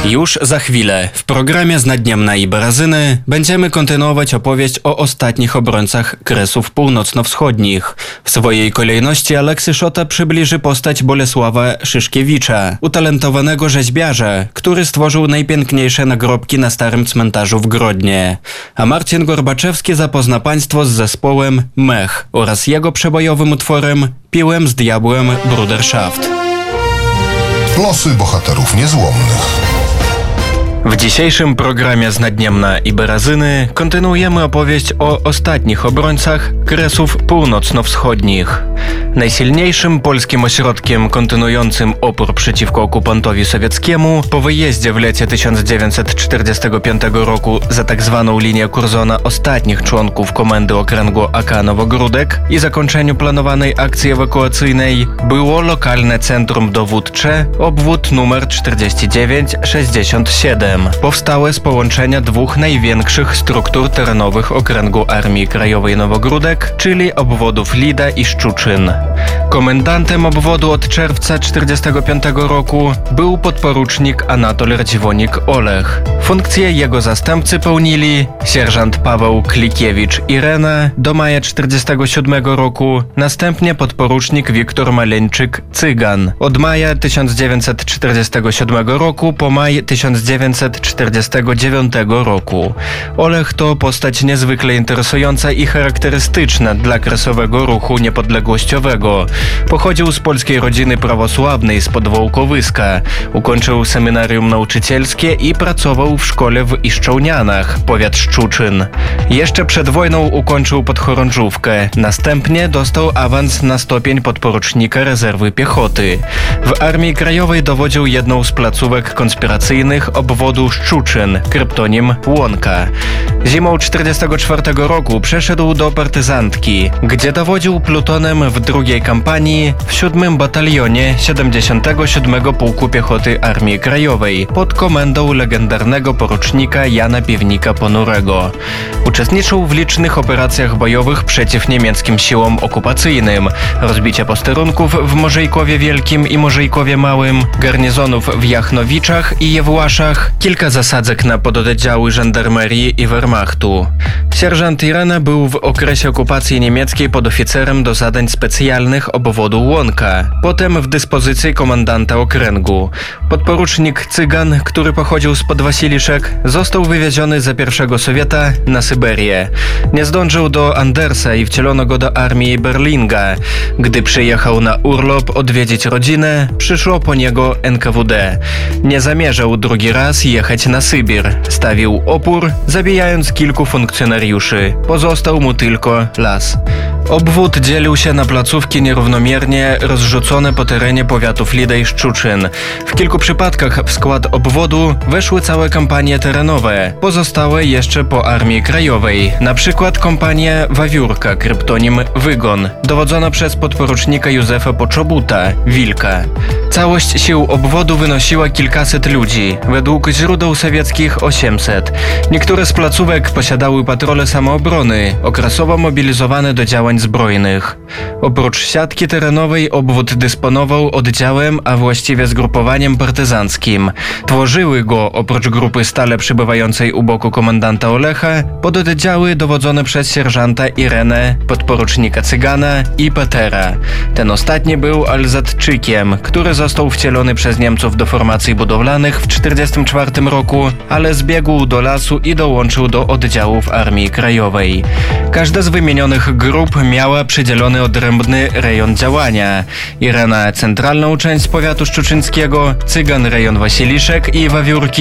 Już za chwilę w programie z Naddniemna i Barazyny będziemy kontynuować opowieść o ostatnich obrońcach Kresów Północno-Wschodnich. W swojej kolejności Aleksy Szota przybliży postać Bolesława Szyszkiewicza, utalentowanego rzeźbiarza, który stworzył najpiękniejsze nagrobki na Starym Cmentarzu w Grodnie. A Marcin Gorbaczewski zapozna Państwo z zespołem Mech oraz jego przebojowym utworem Piłem z diabłem Bruderschaft. Losy bohaterów niezłomnych. W dzisiejszym programie z Naddniemna i Barazyny kontynuujemy opowieść o ostatnich obrońcach Kresów Północno-Wschodnich. Najsilniejszym polskim ośrodkiem kontynuującym opór przeciwko okupantowi sowieckiemu po wyjeździe w lecie 1945 roku za tzw. linię Curzona ostatnich członków Komendy Okręgu AK Nowogródek i zakończeniu planowanej akcji ewakuacyjnej było lokalne centrum dowódcze, obwód numer 49-67. Powstałe z połączenia dwóch największych struktur terenowych Okręgu Armii Krajowej Nowogródek, czyli obwodów Lida i Szczuczyn. Komendantem obwodu od czerwca 1945 roku był podporucznik Anatol Radziwonik-Olech. Funkcję jego zastępcy pełnili sierżant Paweł Klikiewicz-Irena do maja 1947 roku, następnie podporucznik Wiktor Maleńczyk-Cygan od maja 1947 roku po maj 1949 roku. Olech to postać niezwykle interesująca i charakterystyczna dla kresowego ruchu niepodległościowego. Pochodził z polskiej rodziny prawosławnej spod Wołkowyska. Ukończył seminarium nauczycielskie i pracował w szkole w Iszczołnianach, powiat Szczuczyn. Jeszcze przed wojną ukończył podchorążówkę. Następnie dostał awans na stopień podporucznika rezerwy piechoty. W Armii Krajowej dowodził jedną z placówek konspiracyjnych obwodu Szczuczyn, kryptonim Łąka. Zimą 1944 roku przeszedł do partyzantki, gdzie dowodził plutonem w drugiej kampanii w 7 Batalionie 77 Pułku Piechoty Armii Krajowej pod komendą legendarnego porucznika Jana Piwnika-Ponurego. Uczestniczył w licznych operacjach bojowych przeciw niemieckim siłom okupacyjnym, rozbicia posterunków w Morzejkowie Wielkim i Morzejkowie Małym, garnizonów w Jachnowiczach i Jewłaszach, kilka zasadzek na pododdziały żandarmerii i Wehrmachtu. Sierżant Irena był w okresie okupacji niemieckiej podoficerem do zadań specjalnych obwodu Łąka, potem w dyspozycji komendanta okręgu. Podporucznik Cygan, który pochodził spod Wasiliszek, został wywieziony za pierwszego Sowieta na Syberię. Nie zdążył do Andersa i wcielono go do armii Berlinga. Gdy przyjechał na urlop odwiedzić rodzinę, przyszło po niego NKWD. Nie zamierzał drugi raz jechać na Sybir. Stawił opór, zabijając kilku funkcjonariuszy. Pozostał mu tylko las. Obwód dzielił się na placówki nierównomiernie rozrzucone po terenie powiatów Lida i Szczuczyn. W kilku przypadkach w skład obwodu weszły całe kampanie terenowe, pozostałe jeszcze po Armii Krajowej. Na przykład kompania Wawiórka, kryptonim Wygon, dowodzona przez podporucznika Józefa Poczobuta, Wilka. Całość sił obwodu wynosiła kilkaset ludzi, według źródeł sowieckich 800. Niektóre z placówek posiadały patrole samoobrony, okresowo mobilizowane do działań zbrojnych. Oprócz siatki terenowej obwód dysponował oddziałem, a właściwie zgrupowaniem partyzanckim. Tworzyły go, oprócz grupy stale przybywającej u boku komendanta Olecha, pododdziały dowodzone przez sierżanta Irenę, podporucznika Cygana i Petera. Ten ostatni był alzatczykiem, który został wcielony przez Niemców do formacji budowlanych w 1944 roku, ale zbiegł do lasu i dołączył do oddziałów Armii Krajowej. Każda z wymienionych grup miała przydzielony odrębny rejon działania. Irena centralną część powiatu szczuczyńskiego, Cygan rejon Wasiliszek i Wawiórki